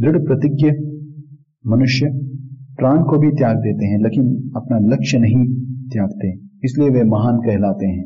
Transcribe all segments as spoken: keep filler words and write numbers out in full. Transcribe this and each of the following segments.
दृढ़ प्रतिज्ञ मनुष्य प्राण को भी त्याग देते हैं, लेकिन अपना लक्ष्य नहीं त्यागते, इसलिए वे महान कहलाते हैं।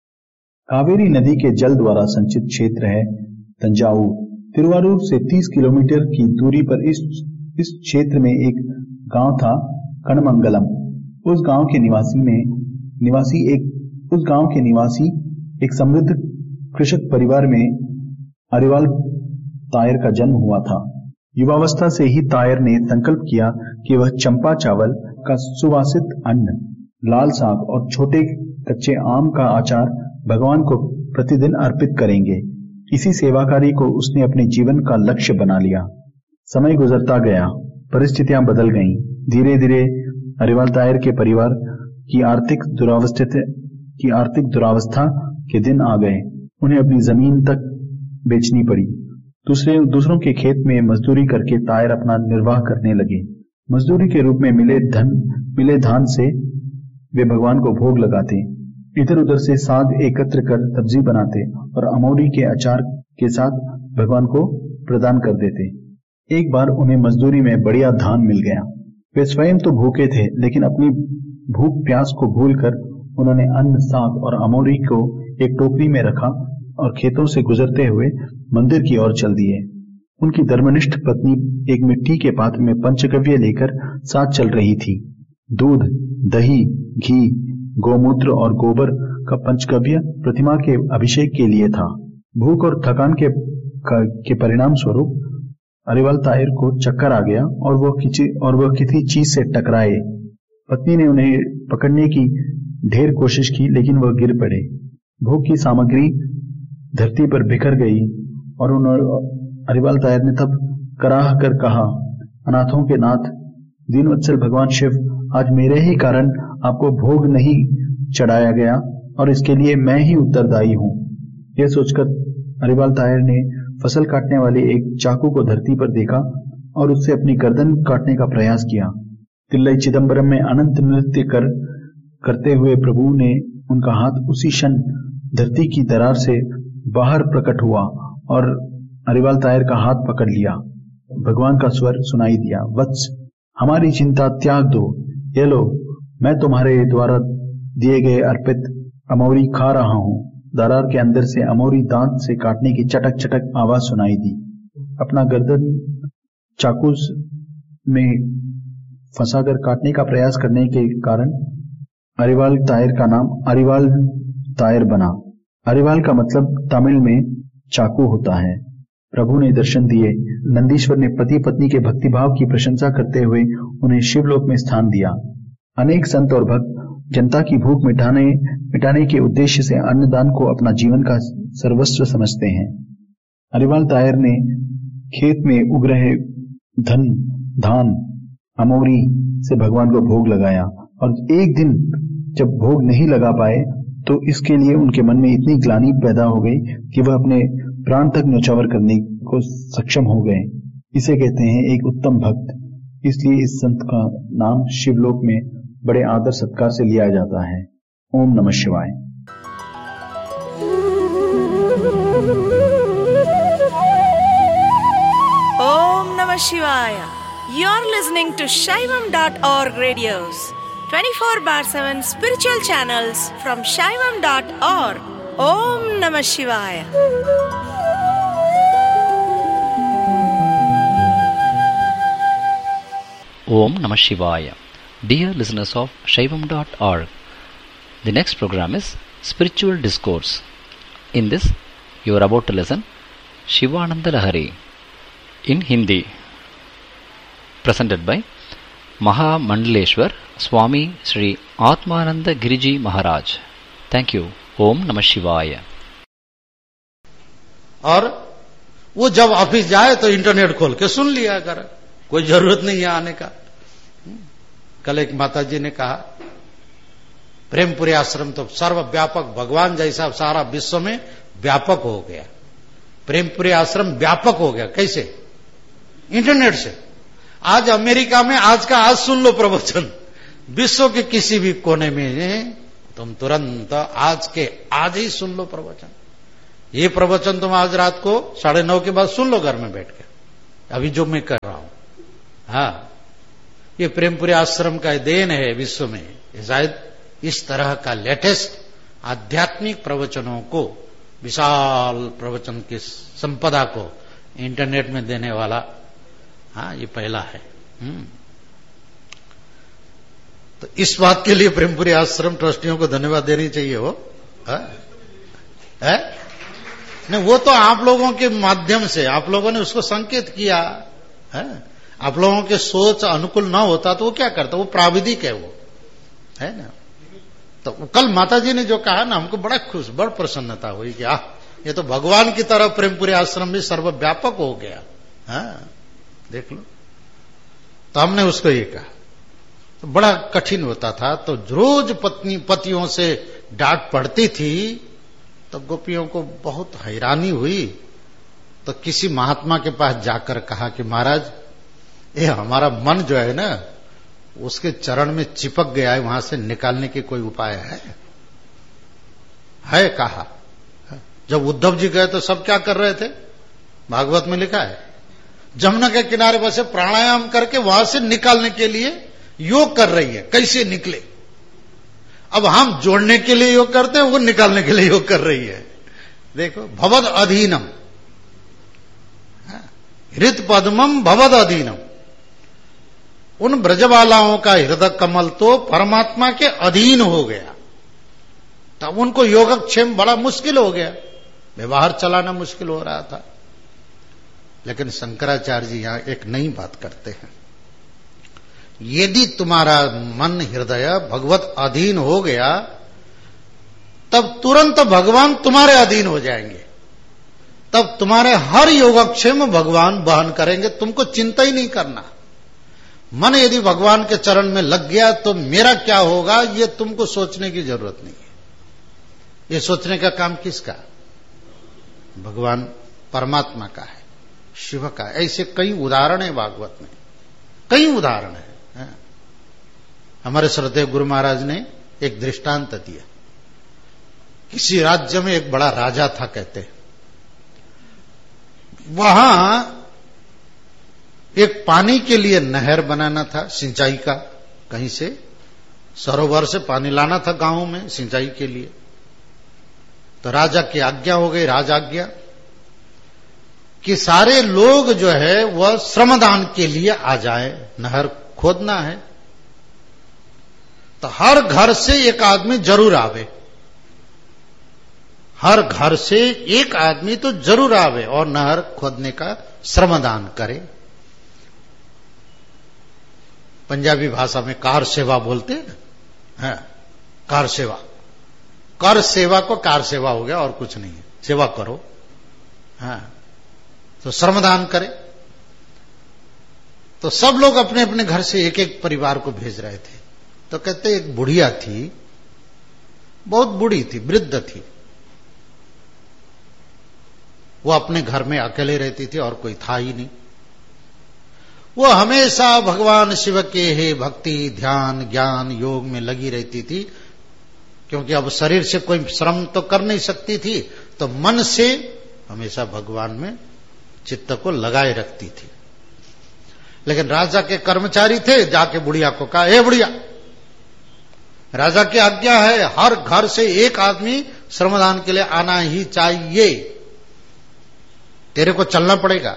कावेरी नदी के जल द्वारा संचित क्षेत्र है तंजावुर। तिरुवारूर से तीस किलोमीटर की दूरी पर इस इस क्षेत्र में एक गांव था, कणमंगलम। उस गांव के निवासी में निवासी एक उस गांव के निवासी एक समृद्ध कृषक परिवार में अरिवाल तायर का जन्म हुआ था। युवावस्था से ही तायर ने संकल्प किया कि वह चंपा चावल का सुवासित अन्न, लाल साग और छोटे कच्चे आम का अचार भगवान को प्रतिदिन अर्पित करेंगे। इसी सेवाकारी को उसने अपने जीवन का लक्ष्य बना लिया। समय गुजरता गया, परिस्थितियां बदल गईं। धीरे धीरे अरिवाल तायर के परिवार की आर्थिक दुरावस्था की आर्थिक दुरावस्था के दिन आ गए। उन्हें अपनी जमीन तक बेचनी पड़ी। दूसरे दूसरों के खेत में मजदूरी करके तायर अपना निर्वाह करने लगे। मजदूरी के रूप में मिले धन मिले धान से वे भगवान को भोग लगाते, इधर उधर से साग एकत्र कर सब्जी बनाते और अमौरी के अचार के साथ भगवान को प्रदान कर देते। एक बार उन्हें मजदूरी में बढ़िया धान मिल गया। वे स्वयं तो भूखे थे, लेकिन अपनी भूख प्यास को भूलकर उन्होंने अन्न, साग और अमौरी को एक टोकरी में रखा और खेतों से गुजरते हुए मंदिर की ओर चल दिए। उनकी धर्मनिष्ठ पत्नी एक मिट्टी के पात्र में पंचगव्य लेकर साथ चल रही थी। दूध, दही, घी, गोमूत्र और गोबर का पंचगव्य प्रतिमा के अभिषेक के लिए था। भूख और थकान के के परिणाम स्वरूप अरिवाल तायर को चक्कर आ गया और वह किसी और वह किसी चीज से टकराए। पत्नी ने उन्हें पकड़ने की ढेर कोशिश की, लेकिन वह गिर पड़े। भोग की सामग्री धरती पर बिखर गई और अरिवाल तायर ने तब कराह कर कहा, अनाथों के नाथ, दीनवत्सल भगवान शिव, आज मेरे ही कारण आपको भोग नहीं चढ़ाया गया और इसके लिए मैं ही उत्तरदायी हूं। यह सोचकर अरिवाल तायर ने फसल काटने वाले एक चाकू को धरती पर देखा और उससे अपनी गर्दन काटने का प्रयास किया। तिल्लई चिदंबरम में अनंत नृत्य कर करते हुए प्रभु ने उनका हाथ उसी क्षण धरती की दरार से बाहर प्रकट हुआ और अरिवाल तायर का हाथ पकड़ लिया। भगवान का स्वर सुनाई दिया, वत्स, हमारी चिंता त्याग दो। ये लो, मैं तुम्हारे द्वारा दिए गए अर्पित अमौरी खा रहा हूं। दरार के अंदर से अमौरी दांत से काटने की चटक चटक आवाज सुनाई दी। अपना गर्दन चाकू में फंसाकर काटने का प्रयास करने के कारण अरिवाल तायर का नाम अरिवाल तायर बना। अरिवाल का मतलब तमिल में चाकू होता है। प्रभु ने दर्शन दिए। नंदीश्वर ने पति पत्नी के भक्तिभाव की प्रशंसा करते हुए उन्हें शिवलोक में स्थान दिया। अनेक संत और भक्त जनता की भूख मिटाने मिटाने के उद्देश्य से अन्नदान को अपना जीवन का सर्वस्व समझते हैं। अरिवाल तायर ने खेत में उग रहे धन, धान, अमौरी से भगवान को भोग लगाया और एक दिन जब भोग नहीं लगा पाए तो इसके लिए उनके मन में इतनी ग्लानि पैदा हो गई कि वह अपने प्राण तक न्यौछावर करने को सक्षम हो गए। इसे कहते हैं एक उत्तम भक्त। इसलिए इस संत का नाम शिवलोक में बड़े आदर सत्कार से लिया जाता है। ओम नमः शिवाय। ओम नमः शिवाय। You're listening to Shaivam dot org radios, twenty-four bar seven spiritual channels from Shaivam dot org. Om Namah Shivaya. Om Namah Shivaya. Dear listeners of Shaivam dot org, the next program is Spiritual Discourse. In this, you are about to listen Shivananda Lahari in Hindi, presented by Mahamandaleshwar Swami Sri Atmananda Giriji Maharaj. Thank you. Om Namah Shivaya. और वो जब office जाए तो internet खोल के सुन लिया कर, कोई जरूरत नहीं है आने का। कल एक माता जी ने कहा, प्रेमपुरी आश्रम तो सर्वव्यापक भगवान जैसा सारा विश्व में व्यापक हो गया। प्रेमपुरी आश्रम व्यापक हो गया कैसे? इंटरनेट से। आज अमेरिका में आज का आज सुन लो प्रवचन, विश्व के किसी भी कोने में तुम तुरंत आज के आज ही सुन लो प्रवचन। ये प्रवचन तुम आज रात को साढ़े नौ के बाद सुन लो घर में बैठ के, अभी जो मैं कर रहा हूं, हाँ, ये प्रेमपुरी आश्रम का देन है विश्व में। शायद इस तरह का लेटेस्ट आध्यात्मिक प्रवचनों को, विशाल प्रवचन की संपदा को इंटरनेट में देने वाला, हाँ, ये पहला है। हम्म तो इस बात के लिए प्रेमपुरी आश्रम ट्रस्टियों को धन्यवाद देनी चाहिए। वो है? है? नहीं, वो तो आप लोगों के माध्यम से, आप लोगों ने उसको संकेत किया है। आप लोगों के सोच अनुकूल ना होता तो वो क्या करता, वो प्राविधिक है, वो है ना। तो कल माता जी ने जो कहा ना, हमको बड़ा खुश, बड़ प्रसन्नता हुई कि आह, ये तो भगवान की तरह प्रेमपुरी आश्रम भी सर्वव्यापक हो गया। हाँ, देख लो। तो हमने उसको ये कहा, तो बड़ा कठिन होता था, तो रोज पत्नी पतियों से डांट पड़ती थी, तो गोपियों को बहुत हैरानी हुई। तो किसी महात्मा के पास जाकर कहा कि महाराज, ये हमारा मन जो है ना, उसके चरण में चिपक गया है, वहां से निकालने के कोई उपाय है? है कहा। जब उद्धव जी गए तो सब क्या कर रहे थे? भागवत में लिखा है, जमुना के किनारे बसे प्राणायाम करके वहां से निकालने के लिए योग कर रही है, कैसे निकले। अब हम जोड़ने के लिए योग करते हैं, वो निकालने के लिए योग कर रही है। देखो, भवद अधीनम, हृत पद्मम भवद अधीनम। उन ब्रजबालाओं का हृदय कमल तो परमात्मा के अधीन हो गया, तब उनको योगक्षेम बड़ा मुश्किल हो गया, व्यवहार चलाना मुश्किल हो रहा था। लेकिन शंकराचार्य जी यहां एक नई बात करते हैं, यदि तुम्हारा मन हृदय भगवत अधीन हो गया, तब तुरंत भगवान तुम्हारे अधीन हो जाएंगे, तब तुम्हारे हर योगक्षेम भगवान वहन करेंगे, तुमको चिंता ही नहीं करना। मन यदि भगवान के चरण में लग गया तो मेरा क्या होगा, ये तुमको सोचने की जरूरत नहीं है। ये सोचने का काम किसका? भगवान परमात्मा का है, शिव का। ऐसे कई उदाहरण है भागवत में, कई उदाहरण है। हमारे श्रद्धेय गुरु महाराज ने एक दृष्टांत दिया। किसी राज्य में एक बड़ा राजा था, कहते हैं वहां एक पानी के लिए नहर बनाना था, सिंचाई का, कहीं से सरोवर से पानी लाना था गांव में सिंचाई के लिए। तो राजा की आज्ञा हो गई, राज आज्ञा कि सारे लोग जो है वह श्रमदान के लिए आ जाए, नहर खोदना है। तो हर घर से एक आदमी जरूर आवे, हर घर से एक आदमी तो जरूर आवे और नहर खोदने का श्रमदान करे। पंजाबी भाषा में कार सेवा बोलते हैं ना, है कार सेवा। कर सेवा को कार सेवा हो गया, और कुछ नहीं है, सेवा करो। हाँ, तो श्रमदान करे। तो सब लोग अपने अपने घर से एक एक परिवार को भेज रहे थे। तो कहते एक बुढ़िया थी, बहुत बूढ़ी थी, वृद्ध थी, वो अपने घर में अकेले रहती थी और कोई था ही नहीं। वो हमेशा भगवान शिव के हे भक्ति, ध्यान, ज्ञान, योग में लगी रहती थी, क्योंकि अब शरीर से कोई श्रम तो कर नहीं सकती थी, तो मन से हमेशा भगवान में चित्त को लगाए रखती थी। लेकिन राजा के कर्मचारी थे, जाके बुढ़िया को कहा, हे बुढ़िया, राजा की आज्ञा है हर घर से एक आदमी श्रमदान के लिए आना ही चाहिए, तेरे को चलना पड़ेगा।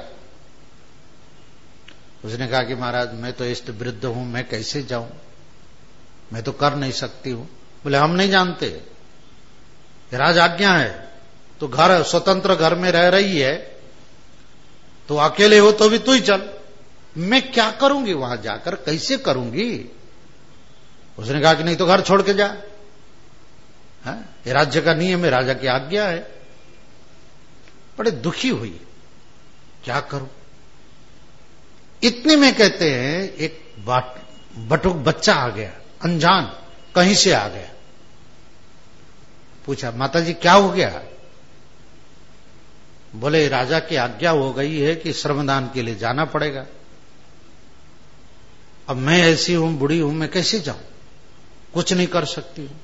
उसने कहा कि महाराज मैं तो इष्ट वृद्ध हूं, मैं कैसे जाऊं, मैं तो कर नहीं सकती हूं। बोले हम नहीं जानते, राज आज्ञा है, तो घर स्वतंत्र घर में रह रही है, तो अकेले हो तो भी तू ही चल। मैं क्या करूंगी वहां जाकर, कैसे करूंगी? उसने कहा कि नहीं तो घर छोड़ के जा, है ये राज्य का नियम है, राजा की आज्ञा है। बड़े दुखी हुई, क्या करूं। इतने में कहते हैं एक बाट बटुक बच्चा आ गया, अनजान कहीं से आ गया। पूछा माताजी क्या हो गया? बोले राजा की आज्ञा हो गई है कि श्रमदान के लिए जाना पड़ेगा। अब मैं ऐसी हूं, बूढ़ी हूं, मैं कैसे जाऊं, कुछ नहीं कर सकती हूं।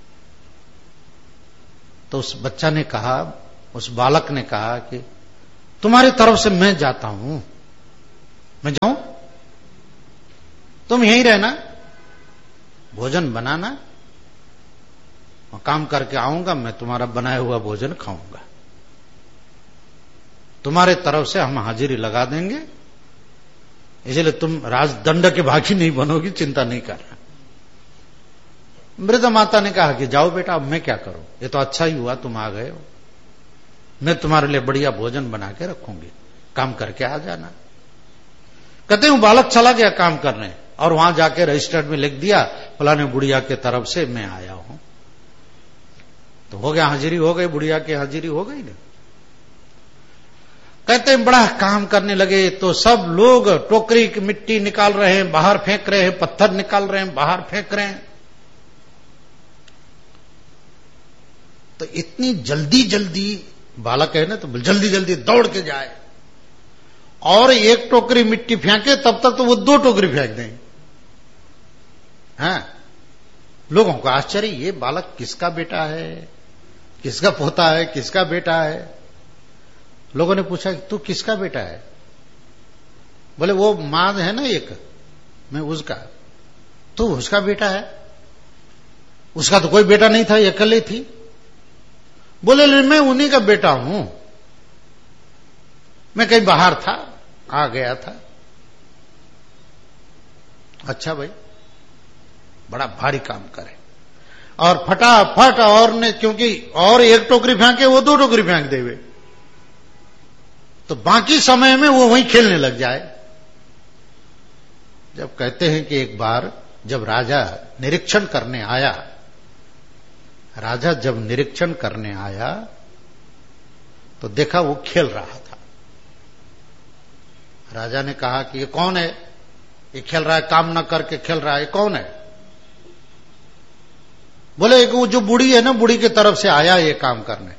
तो उस बच्चा ने कहा, उस बालक ने कहा कि तुम्हारी तरफ से मैं जाता हूं, मैं जाऊं? तुम यहीं रहना, भोजन बनाना, और काम करके आऊंगा, मैं तुम्हारा बनाया हुआ भोजन खाऊंगा। तुम्हारे तरफ से हम हाजिरी लगा देंगे, इसलिए तुम राजदंड के भागी नहीं बनोगी, चिंता नहीं करना। वृद्ध माता ने कहा कि जाओ बेटा, अब मैं क्या करूं, ये तो अच्छा ही हुआ तुम आ गए हो, मैं तुम्हारे लिए बढ़िया भोजन बना के रखूंगी, काम करके आ जाना। कहते हैं बालक चला गया काम करने, और वहां जाके रजिस्टर्ड में लिख दिया फलाने बुढ़िया के तरफ से मैं आया हूं। तो हो गया, हाजिरी हो गई, बुढ़िया की हाजिरी हो गई ना। कहते हैं बड़ा काम करने लगे, तो सब लोग टोकरी की मिट्टी निकाल रहे हैं, बाहर फेंक रहे हैं, पत्थर निकाल रहे हैं, बाहर फेंक रहे हैं। तो इतनी जल्दी जल्दी बालक है ना, तो जल्दी जल्दी दौड़ के जाए और एक टोकरी मिट्टी फेंके, तब तक तो वो दो टोकरी फेंक दें। हाँ, लोगों को आश्चर्य, ये बालक किसका बेटा है, किसका पोता है, किसका बेटा है। लोगों ने पूछा तू किसका बेटा है? बोले वो मां है ना एक, मैं उसका। तो उसका बेटा है? उसका तो कोई बेटा नहीं था, ये अकेले थी। बोले मैं उन्हीं का बेटा हूं, मैं कहीं बाहर था, आ गया था। अच्छा भाई, बड़ा भारी काम करे, और फटाफट और ने, क्योंकि और एक टोकरी फेंके, वो दो टोकरी फेंक देवे, तो बाकी समय में वो वहीं खेलने लग जाए। जब कहते हैं कि एक बार जब राजा निरीक्षण करने आया, राजा जब निरीक्षण करने आया तो देखा वो खेल रहा था। राजा ने कहा कि ये कौन है, ये खेल रहा है, काम न करके खेल रहा है, ये कौन है? बोले वो जो बूढ़ी है ना, बूढ़ी की तरफ से आया ये काम करने।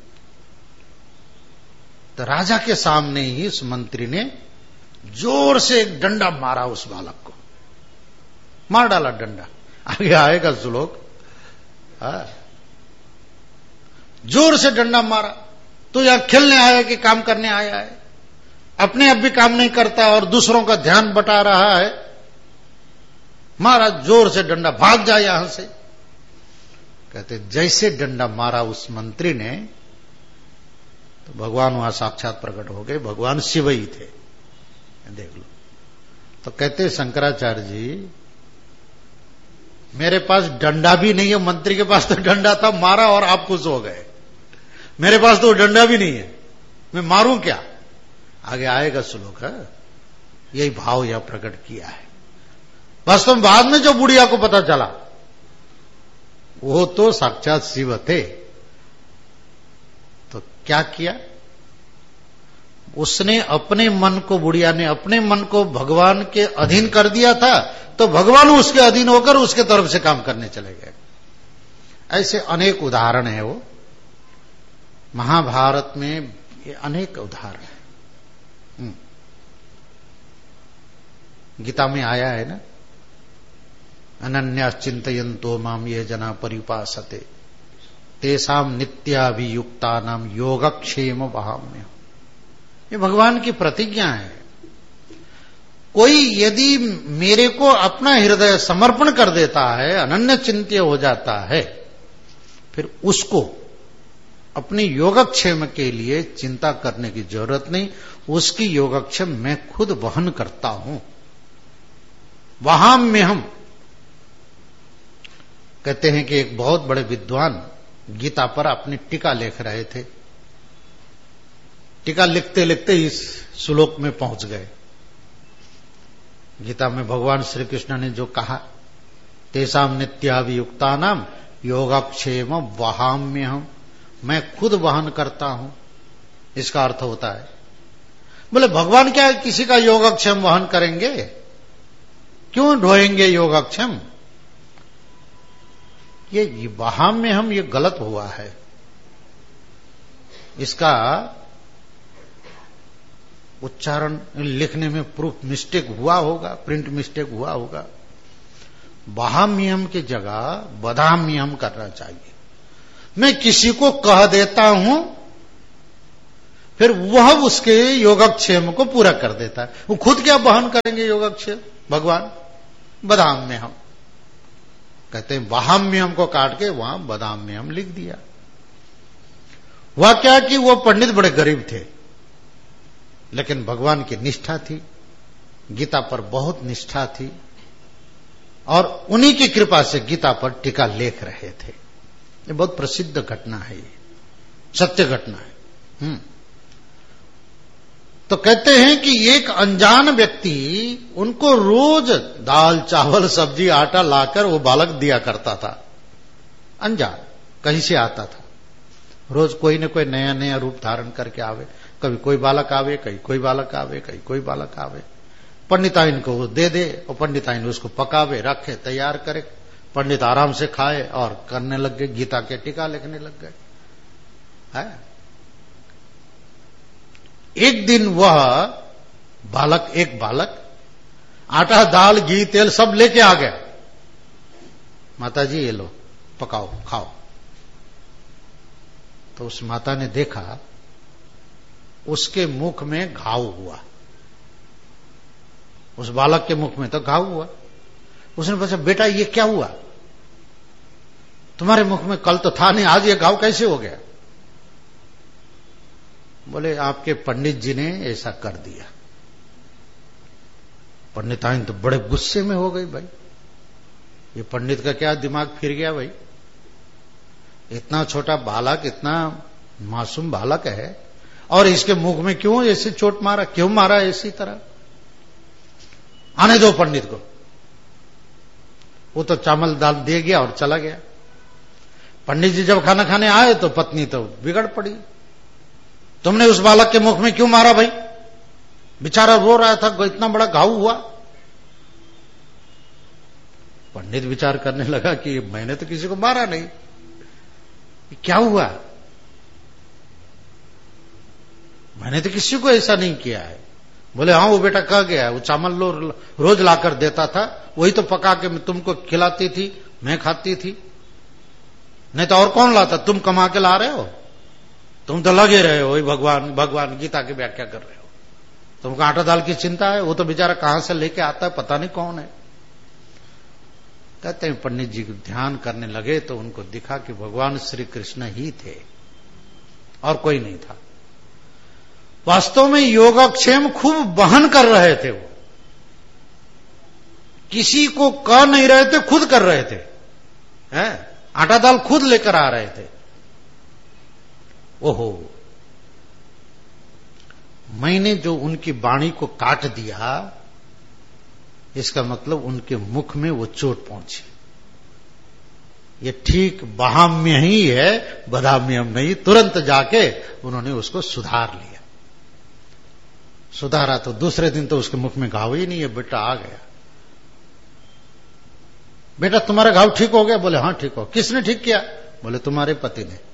तो राजा के सामने ही उस मंत्री ने जोर से एक डंडा मारा उस बालक को, मार डाला डंडा। आगे आएगा श्लोक। जोर से डंडा मारा। तो यहां खेलने आया कि काम करने आया है? अपने अब भी काम नहीं करता और दूसरों का ध्यान बटा रहा है। मारा जोर से डंडा, भाग जाए यहां से। कहते जैसे डंडा मारा उस मंत्री ने, तो भगवान वहां साक्षात प्रकट हो गए। भगवान शिव ही थे, देख लो। तो कहते शंकराचार्य जी, मेरे पास डंडा भी नहीं है, मंत्री के पास तो डंडा था, मारा और आप खुश हो गए। मेरे पास तो डंडा भी नहीं है, मैं मारूं क्या? आगे आएगा श्लोक है, यही भाव यह प्रकट किया है। वास्तव में बाद में जो बुढ़िया को पता चला, वो तो साक्षात शिव थे। तो क्या किया? उसने अपने मन को, बुढ़िया ने अपने मन को भगवान के अधीन कर दिया था, तो भगवान उसके अधीन होकर उसके तरफ से काम करने चले गए। ऐसे अनेक उदाहरण है। वो महाभारत में ये अनेक उदाहरण है। गीता में आया है ना, अनन्यास चिंतयन्तो माम ये जना परिपासते तेसाम नित्याभियुक्ता नाम योगक्षेम वहाम्य। ये भगवान की प्रतिज्ञा है। कोई यदि मेरे को अपना हृदय समर्पण कर देता है, अनन्य चिंत्य हो जाता है, फिर उसको अपनी योगक्षेम के लिए चिंता करने की जरूरत नहीं। उसकी योगक्षेम मैं खुद वहन करता हूं। वहां में हम कहते हैं कि एक बहुत बड़े विद्वान गीता पर अपनी टीका लिख रहे थे। टीका लिखते लिखते इस श्लोक में पहुंच गए। गीता में भगवान श्री कृष्ण ने जो कहा, तेसाम नित्याभियुक्ता नाम योगक्षेम वहाम्य हम, मैं खुद वहन करता हूं। इसका अर्थ होता है, बोले भगवान क्या किसी का योगक्षेम वहन करेंगे? क्यों ढोएंगे योगक्षेम? ये वहां में हम, ये गलत हुआ है। इसका उच्चारण लिखने में प्रूफ मिस्टेक हुआ होगा, प्रिंट मिस्टेक हुआ होगा। बहाम्यम की जगह बधाम्यम करना चाहिए। मैं किसी को कह देता हूं, फिर वह उसके योगक्षेम को पूरा कर देता है। वो खुद क्या बहन करेंगे योगक्षेम भगवान? बदाम में हम कहते हैं, वाहाम्यम को काट के वहां बदाम में हम लिख दिया। वह क्या कि वो पंडित बड़े गरीब थे, लेकिन भगवान की निष्ठा थी, गीता पर बहुत निष्ठा थी, और उन्हीं की कृपा से गीता पर टीका लेख रहे थे। ये बहुत प्रसिद्ध घटना है, ये सत्य घटना है। हम्म तो कहते हैं कि एक अनजान व्यक्ति उनको रोज दाल चावल सब्जी आटा लाकर वो बालक दिया करता था। अनजान कहीं से आता था, रोज कोई न कोई नया नया रूप धारण करके आवे। कभी कोई बालक आवे, कहीं कोई बालक आवे, कहीं कोई बालक आवे। पंडिताइन को वो दे दे और पंडिताइन उसको पकावे, रखे, तैयार करे। पंडित आराम से खाए और करने लग गए, गीता के टीका लिखने लग गए। है एक दिन वह बालक, एक बालक आटा दाल घी तेल सब लेके आ गया। माता जी ये लो, पकाओ, खाओ। तो उस माता ने देखा उसके मुख में घाव हुआ। उस बालक के मुख में तो घाव हुआ। उसने पूछा, बेटा ये क्या हुआ? तुम्हारे मुख में कल तो था नहीं, आज ये घाव कैसे हो गया? बोले, आपके पंडित जी ने ऐसा कर दिया। पंडिताइन तो बड़े गुस्से में हो गई। भाई ये पंडित का क्या दिमाग फिर गया भाई? इतना छोटा बालक, इतना मासूम बालक है, और इसके मुख में क्यों ऐसे चोट मारा? क्यों मारा ऐसी तरह? आने दो पंडित को। वो तो चावल दाल दे गया और चला गया। पंडित जी जब खाना खाने आए तो पत्नी तो बिगड़ पड़ी। तुमने उस बालक के मुख में क्यों मारा भाई? बेचारा रो रहा था, इतना बड़ा घाव हुआ। पंडित विचार करने लगा कि मैंने तो किसी को मारा नहीं, क्या हुआ? मैंने तो किसी को ऐसा नहीं किया है। बोले, हाँ वो बेटा कह गया, वो चावल लो रोज लाकर देता था, वही तो पका के तुमको खिलाती थी, मैं खाती थी। नहीं तो और कौन लाता? तुम कमा के ला रहे हो, तुम तो लगे रहे हो वही भगवान भगवान गीता की व्याख्या कर रहे हो। तुमको आटा दाल की चिंता है, वो तो बेचारा कहां से लेके आता है, पता नहीं कौन है। कहते हैं पंडित जी ध्यान करने लगे तो उनको दिखा कि भगवान श्री कृष्ण ही थे और कोई नहीं था। वास्तव में योगक्षेम खूब बहन कर रहे थे। वो किसी को कह नहीं रहे थे, खुद कर रहे थे। हैं? आटा दाल खुद लेकर आ रहे थे। ओहो, मैंने जो उनकी वाणी को काट दिया, इसका मतलब उनके मुख में वो चोट पहुंची। ये ठीक बहाम्य ही है, बदाम्यम नहीं। तुरंत जाके उन्होंने उसको सुधार लिया। सुधारा तो दूसरे दिन तो उसके मुख में घाव ही नहीं है। बेटा आ गया। बेटा तुम्हारा घाव ठीक हो गया? बोले हाँ ठीक हो। किसने ठीक किया? बोले तुम्हारे पति ने।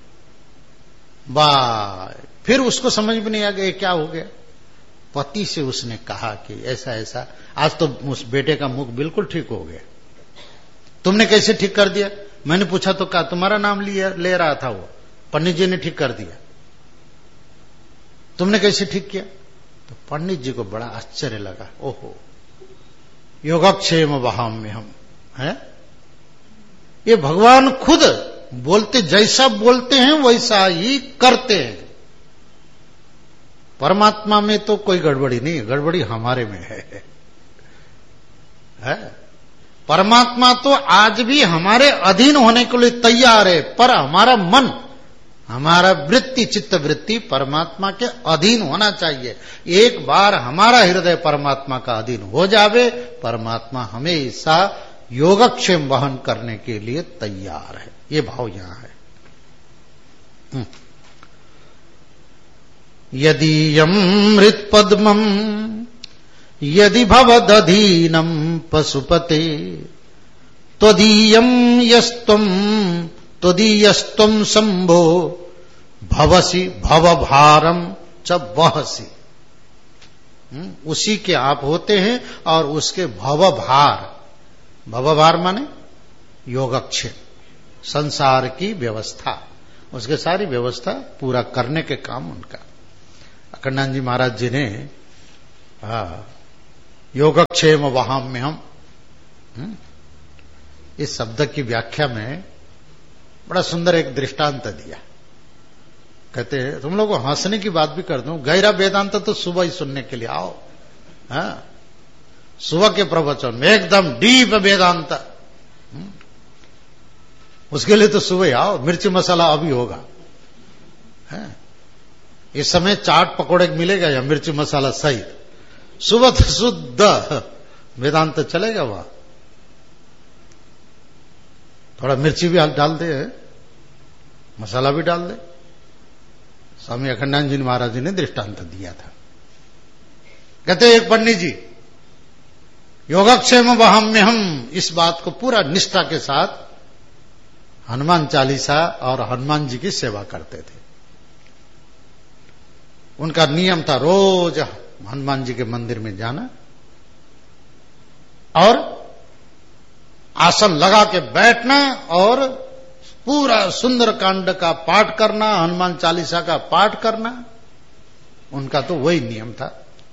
वाह, फिर उसको समझ में नहीं आ गया क्या हो गया। पति से उसने कहा कि ऐसा ऐसा, आज तो उस बेटे का मुख बिल्कुल ठीक हो गया। तुमने कैसे ठीक कर दिया? मैंने पूछा तो कहा तुम्हारा नाम लिया ले रहा था, वो पंडित जी ने ठीक कर दिया। तुमने कैसे ठीक किया? तो पंडित जी को बड़ा आश्चर्य लगा। ओहो, योगक्षेम वहाम्य हम है। ये भगवान खुद बोलते, जैसा बोलते हैं वैसा ही करते हैं। परमात्मा में तो कोई गड़बड़ी नहीं, गड़बड़ी हमारे में है, है? परमात्मा तो आज भी हमारे अधीन होने के लिए तैयार है, पर हमारा मन, हमारा वृत्ति, चित्त वृत्ति परमात्मा के अधीन होना चाहिए। एक बार हमारा हृदय परमात्मा का अधीन हो जावे, परमात्मा हमेशा योगक्षेम वहन करने के लिए तैयार है। ये भाव यहां है। यदीयं मृत्पद्मं यदि भवदधीनं पशुपते त्वदीयं यस्त्वं त्वदीयस्त्वं शंभो भवसि भवभारं च वहसि। उसी के आप होते हैं और उसके भवभार, भवभार माने योगक्षेम, संसार की व्यवस्था, उसके सारी व्यवस्था पूरा करने के काम उनका। अखंडानंद जी महाराज जी ने योगक्षेम वहाम्य हम, इस शब्द की व्याख्या में बड़ा सुंदर एक दृष्टांत दिया। कहते हैं तुम लोग को हंसने की बात भी कर दूं, गहरा वेदांत तो सुबह ही सुनने के लिए आओ। हाँ, सुबह के प्रवचन में एकदम डीप वेदांत, उसके लिए तो सुबह आओ। मिर्ची मसाला अभी होगा। है? इस समय चाट पकौड़े मिलेगा या मिर्ची मसाला सहित, सुबह तो शुद्ध वेदांत चलेगा वहां। थोड़ा मिर्ची भी डाल दे, मसाला भी डाल दे। स्वामी अखंडानंद जी महाराज जी ने दृष्टांत दिया था। कहते एक पंडित जी योगक्षेम वहाम्य हम, इस बात को पूरा निष्ठा के साथ हनुमान चालीसा और हनुमान जी की सेवा करते थे। उनका नियम था रोज हनुमान जी के मंदिर में जाना और आसन लगा के बैठना और पूरा सुंदर कांड का पाठ करना, हनुमान चालीसा का पाठ करना। उनका तो वही नियम था।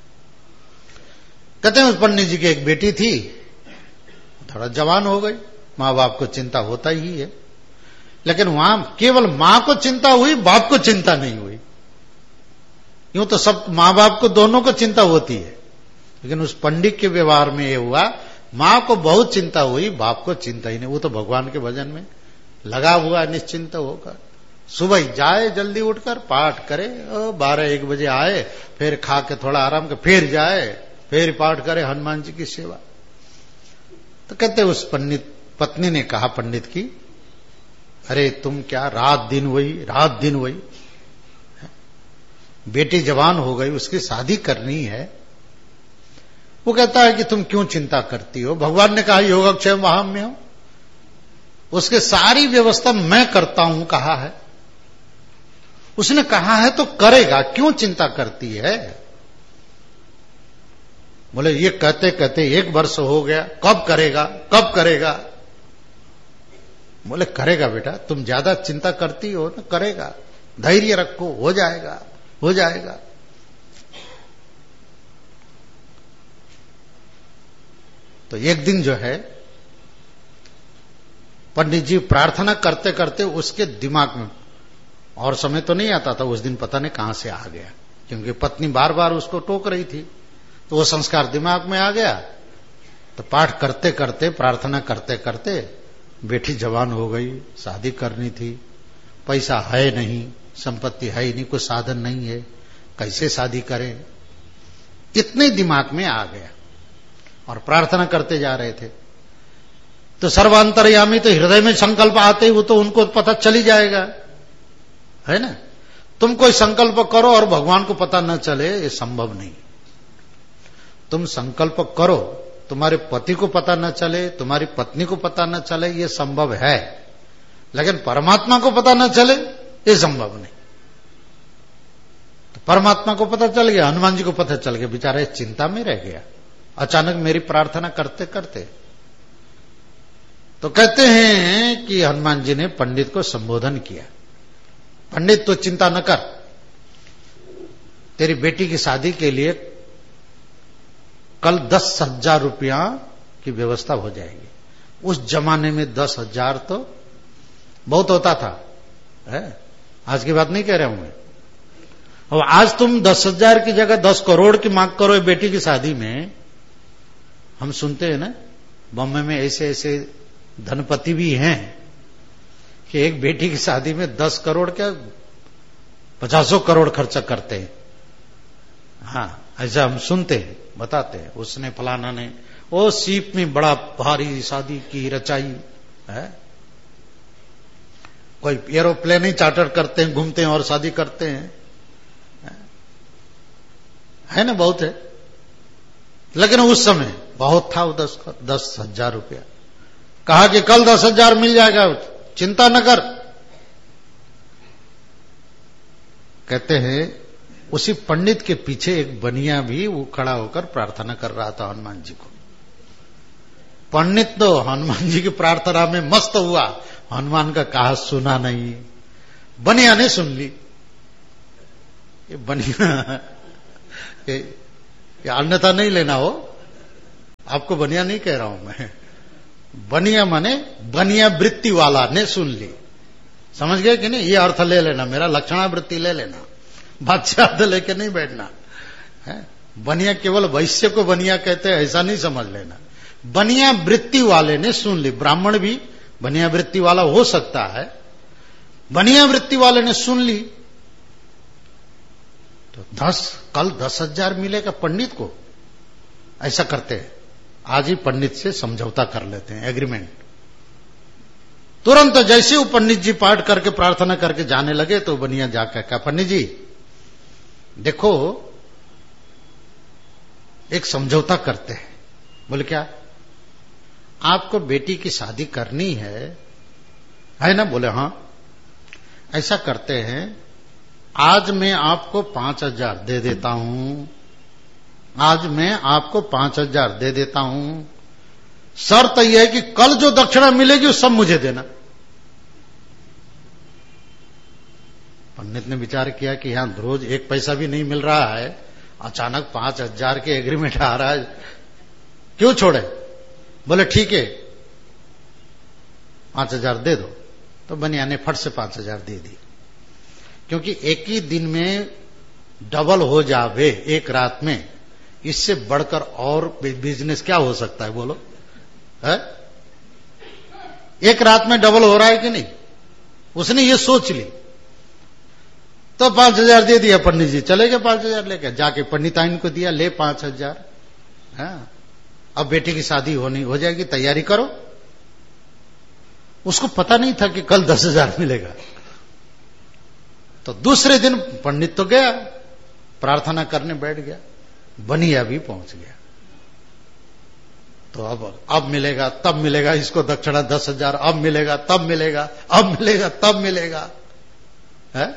कहते हैं उस पंडित जी की एक बेटी थी, थोड़ा जवान हो गई। मां बाप को चिंता होता ही है, लेकिन वहां केवल मां को चिंता हुई, बाप को चिंता नहीं हुई। यूं तो सब मां बाप को दोनों को चिंता होती है, लेकिन उस पंडित के व्यवहार में यह हुआ, मां को बहुत चिंता हुई, बाप को चिंता ही नहीं। वो तो भगवान के भजन में लगा हुआ निश्चिंत होकर, सुबह जाए जल्दी उठकर पाठ करे, बारह एक बजे आए, फिर खा के थोड़ा आराम कर, फिर जाए, फिर पाठ करे हनुमान जी की सेवा। तो कहते उस पंडित पत्नी ने कहा पंडित की, अरे तुम क्या रात दिन वही, रात दिन वही। बेटी जवान हो गई, उसकी शादी करनी है। वो कहता है कि तुम क्यों चिंता करती हो, भगवान ने कहा योगक्षेम वहाम्य हो, उसके सारी व्यवस्था मैं करता हूं कहा है। उसने कहा है तो करेगा, क्यों चिंता करती है। बोले ये कहते कहते एक वर्ष हो गया, कब करेगा कब करेगा। बोले करेगा बेटा, तुम ज्यादा चिंता करती हो ना, करेगा, धैर्य रखो, हो जाएगा हो जाएगा। तो एक दिन जो है पंडित जी प्रार्थना करते करते उसके दिमाग में, और समय तो नहीं आता था उस दिन, पता नहीं कहां से आ गया, क्योंकि पत्नी बार बार उसको टोक रही थी, तो वो संस्कार दिमाग में आ गया। तो पाठ करते करते, प्रार्थना करते करते बेटी जवान हो गई, शादी करनी थी, पैसा है नहीं, संपत्ति है ही नहीं, कोई साधन नहीं है, कैसे शादी करें, इतने दिमाग में आ गया। और प्रार्थना करते जा रहे थे तो सर्वांतरयामी, तो हृदय में संकल्प आते ही वो तो उनको पता चली जाएगा, है ना। तुम कोई संकल्प करो और भगवान को पता न चले, ये संभव नहीं। तुम संकल्प करो, तुम्हारे पति को पता न चले, तुम्हारी पत्नी को पता न चले, ये संभव है, लेकिन परमात्मा को पता न चले, ये संभव नहीं। तो परमात्मा को पता चल गया, हनुमान जी को पता चल गया, बेचारा इस चिंता में रह गया अचानक मेरी प्रार्थना करते करते। तो कहते हैं कि हनुमान जी ने पंडित को संबोधन किया, पंडित तो चिंता न कर, तेरी बेटी की शादी के लिए कल दस हजार रुपया की व्यवस्था हो जाएगी। उस जमाने में दस हजार तो बहुत होता था, है? आज की बात नहीं कह रहा हूं मैं। अब आज तुम दस हजार की जगह दस करोड़ की मांग करो बेटी की शादी में। हम सुनते हैं ना, बॉम्बे में ऐसे ऐसे धनपति भी हैं कि एक बेटी की शादी में दस करोड़ क्या पचासों करोड़ खर्चा करते हैं। हाँ, ऐसा हम सुनते हैं, बताते हैं, उसने फलाना ने वो सीप में बड़ा भारी शादी की रचाई है। कोई एरोप्लेन ही चार्टर करते हैं, घूमते हैं और शादी करते हैं, है ना, बहुत है। लेकिन उस समय बहुत था वो दस दस हजार रुपया। कहा कि कल दस हजार मिल जाएगा, चिंता न कर। कहते हैं उसी पंडित के पीछे एक बनिया भी वो खड़ा होकर प्रार्थना कर रहा था हनुमान जी को। पंडित तो हनुमान जी की प्रार्थना में मस्त हुआ, हनुमान का कहा सुना नहीं, बनिया ने सुन ली। ये बनिया ये अन्यथा नहीं लेना हो, आपको बनिया नहीं कह रहा हूं मैं। बनिया माने बनिया वृत्ति वाला ने सुन ली, समझ गए कि नहीं? ये अर्थ ले लेना, मेरा लक्षणावृत्ति ले लेना, बादशाह लेके नहीं बैठना है। बनिया केवल वैश्य को बनिया कहते हैं ऐसा नहीं समझ लेना। बनिया वृत्ति वाले ने सुन ली, ब्राह्मण भी बनिया वृत्ति वाला हो सकता है। बनिया वृत्ति वाले ने सुन ली तो दस कल दस हजार मिलेगा पंडित को, ऐसा करते हैं। आज ही पंडित से समझौता कर लेते हैं, एग्रीमेंट। तुरंत जैसे वो पंडित जी पाठ करके प्रार्थना करके जाने लगे तो बनिया जाकर कहा, पंडित जी देखो एक समझौता करते हैं। बोले क्या? आपको बेटी की शादी करनी है है ना? बोले हाँ। ऐसा करते हैं, आज मैं आपको पांच हजार दे देता हूं, आज मैं आपको पांच हजार दे देता हूं, शर्त यह है कि कल जो दक्षिणा मिलेगी वो सब मुझे देना। पंडित ने विचार किया कि यहां रोज एक पैसा भी नहीं मिल रहा है, अचानक पांच हजार के एग्रीमेंट आ रहा है, क्यों छोड़े? बोले ठीक है पांच हजार दे दो। तो बनिया ने फट से पांच हजार दे दी, क्योंकि एक ही दिन में डबल हो जावे एक रात में, इससे बढ़कर और बिजनेस क्या हो सकता है बोलो? है? एक रात में डबल हो रहा है कि नहीं? उसने ये सोच ली तो पांच हजार दे दिया। पंडित जी चले गए पांच हजार लेकर, जाके पंडिताइन को दिया, ले पांच हजार। हाँ, अब बेटे की शादी होनी हो जाएगी, तैयारी करो। उसको पता नहीं था कि कल दस हजार मिलेगा। तो दूसरे दिन पंडित तो गया, प्रार्थना करने बैठ गया, बनिया भी पहुंच गया। तो अब अब मिलेगा तब मिलेगा, इसको दक्षिणा दस हजार, अब मिलेगा तब मिलेगा, अब मिलेगा तब मिलेगा। है?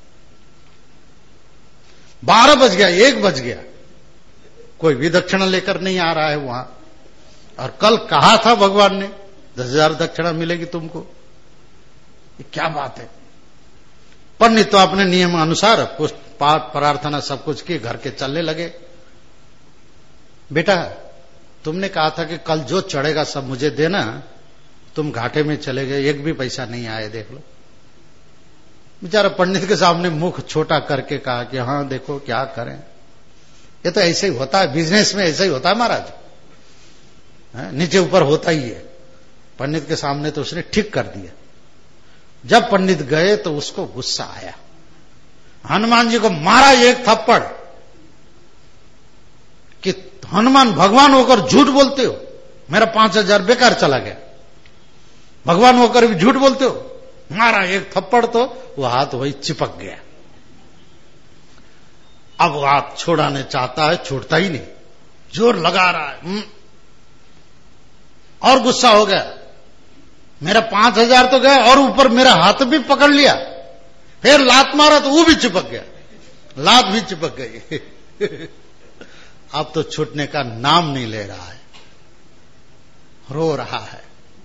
बारह बज गया, एक बज गया, कोई भी दक्षिणा लेकर नहीं आ रहा है वहां। और कल कहा था भगवान ने दस हजार दक्षिणा मिलेगी तुमको, ये क्या बात है? पंडित तो अपने नियम अनुसार कुछ पाठ प्रार्थना सब कुछ किए, घर के चलने लगे। बेटा तुमने कहा था कि कल जो चढ़ेगा सब मुझे देना, तुम घाटे में चले गए, एक भी पैसा नहीं आए, देख लो। बेचारा पंडित के सामने मुख छोटा करके कहा कि हाँ देखो क्या करें, ये तो ऐसे ही होता है, बिजनेस में ऐसे ही होता है महाराज, नीचे ऊपर होता ही है। पंडित के सामने तो उसने ठीक कर दिया। जब पंडित गए तो उसको गुस्सा आया, हनुमान जी को मारा एक थप्पड़ कि हनुमान भगवान होकर झूठ बोलते हो, मेरा पांच हजार बेकार चला गया, भगवान होकर भी झूठ बोलते हो। मारा एक थप्पड़ तो वो हाथ वही चिपक गया। अब वो हाथ छोड़ाने चाहता है, छूटता ही नहीं, जोर लगा रहा है। और गुस्सा हो गया, मेरा पांच हजार तो गया और ऊपर मेरा हाथ भी पकड़ लिया। फिर लात मारा तो वो भी चिपक गया, लात भी चिपक गई। अब तो छूटने का नाम नहीं ले रहा है, रो रहा है।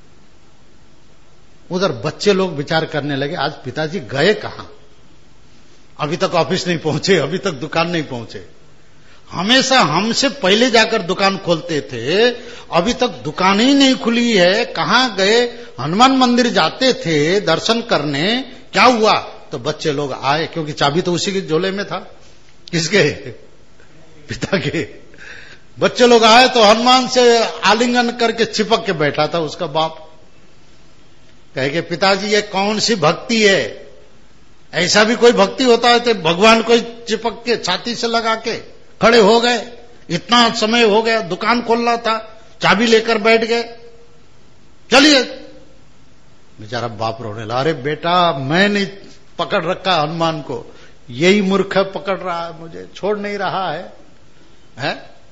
उधर बच्चे लोग विचार करने लगे, आज पिताजी गए कहां? अभी तक ऑफिस नहीं पहुंचे, अभी तक दुकान नहीं पहुंचे। हमेशा हमसे पहले जाकर दुकान खोलते थे, अभी तक दुकान ही नहीं खुली है, कहां गए? हनुमान मंदिर जाते थे दर्शन करने, क्या हुआ? तो बच्चे लोग आए, क्योंकि चाबी तो उसी के झोले में था। किसके? पिता के। बच्चे लोग आए तो हनुमान से आलिंगन करके चिपक के बैठा था उसका बाप। कहे कि पिताजी ये कौन सी भक्ति है? ऐसा भी कोई भक्ति होता है? तो भगवान को चिपक के छाती से लगा के खड़े हो गए, इतना समय हो गया, दुकान खोलना था, चाबी लेकर बैठ गए, चलिए। बेचारा बाप रोने लगा, अरे बेटा मैं नहीं पकड़ रखा हनुमान को, यही मूर्ख पकड़ रहा है, मुझे छोड़ नहीं रहा है, है?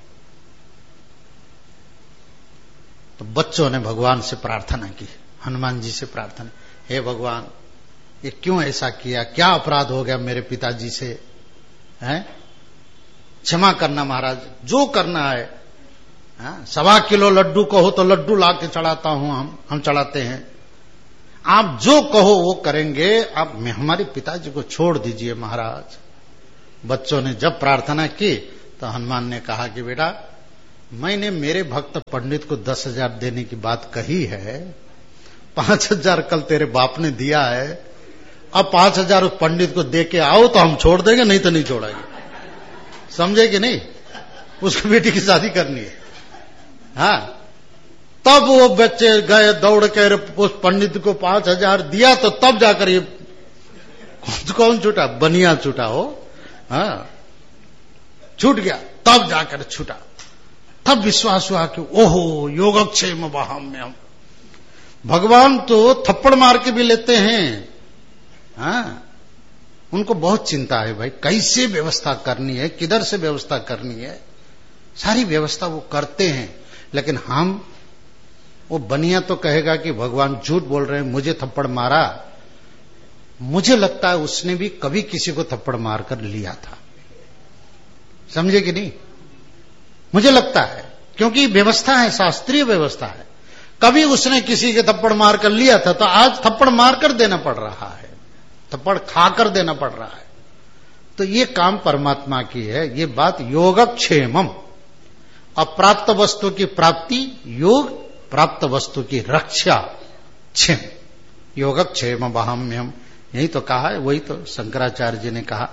तो बच्चों ने भगवान से प्रार्थना की, हनुमान जी से प्रार्थना, हे भगवान ये क्यों ऐसा किया, क्या अपराध हो गया मेरे पिताजी से, हैं? क्षमा करना महाराज, जो करना है। हाँ? सवा किलो लड्डू कहो तो लड्डू ला के चढ़ाता हूं, हम हम चढ़ाते हैं, आप जो कहो वो करेंगे, आप हमारे पिताजी को छोड़ दीजिए महाराज। बच्चों ने जब प्रार्थना की तो हनुमान ने कहा कि बेटा, मैंने मेरे भक्त पंडित को दस हजार देने की बात कही है, पांच हजार कल तेरे बाप ने दिया है, अब पांच हजार उस पंडित को दे के आओ तो हम छोड़ देंगे, नहीं तो नहीं छोड़ेंगे। समझे कि नहीं? उसकी बेटी की शादी करनी है। हाँ, तब वो बच्चे गए दौड़ कर उस पंडित को पांच हजार दिया, तो तब जाकर ये कौन छूटा? बनिया छूटा हो। हाँ, छूट गया, तब जाकर छूटा। तब विश्वास हुआ कि ओहो योगक्षेम वहाम्यहम्, भगवान तो थप्पड़ मार के भी लेते हैं। हाँ, उनको बहुत चिंता है भाई, कैसे व्यवस्था करनी है, किधर से व्यवस्था करनी है, सारी व्यवस्था वो करते हैं। लेकिन हम, वो बनिया तो कहेगा कि भगवान झूठ बोल रहे हैं, मुझे थप्पड़ मारा। मुझे लगता है उसने भी कभी किसी को थप्पड़ मारकर लिया था। समझे कि नहीं? मुझे लगता है, क्योंकि व्यवस्था है, शास्त्रीय व्यवस्था है। कभी उसने किसी के थप्पड़ मारकर लिया था, तो आज थप्पड़ मारकर देना पड़ रहा है, थप्पड़ खाकर देना पड़ रहा है। तो ये काम परमात्मा की है। ये बात योगक्षेमम, अप्राप्त वस्तु की प्राप्ति योग, प्राप्त वस्तु की रक्षा क्षेम, योगक्षेम वहाम्यहम्। यही तो कहा है, वही तो शंकराचार्य जी ने कहा।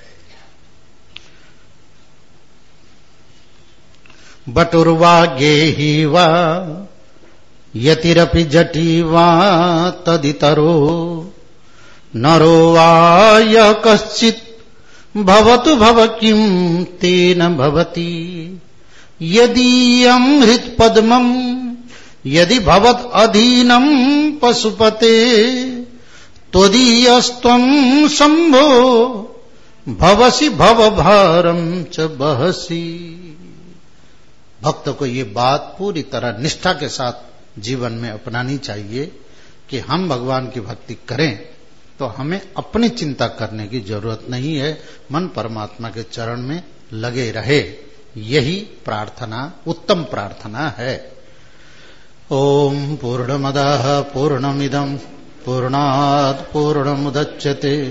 बटुर्वा गेहि वा यतिरपि जटी वा तदितरो नरो वा यः कश्चित् भवतु भव किं तेन भवति यदीयं हृत्पद्मं यदि भवत् अधीनं पशुपते त्वदीयस्त्वं शंभो भवसि भवभारं च बहसि। भक्त को ये बात पूरी तरह निष्ठा के साथ जीवन में अपनानी चाहिए कि हम भगवान की भक्ति करें तो हमें अपनी चिंता करने की जरूरत नहीं है, मन परमात्मा के चरण में लगे रहे। यही प्रार्थना, उत्तम प्रार्थना है। ओम पूर्णमदः पूर्णमिदं पूर्णात् पूर्णमुदच्यते